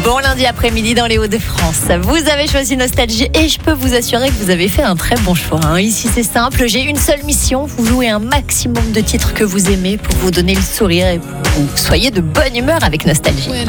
Bon lundi après-midi dans les Hauts-de-France. Vous avez choisi Nostalgie et je peux vous assurer que vous avez fait un très bon choix. Ici c'est simple, j'ai une seule mission, vous jouez un maximum de titres que vous aimez pour vous donner le sourire et pour que vous soyez de bonne humeur avec Nostalgie.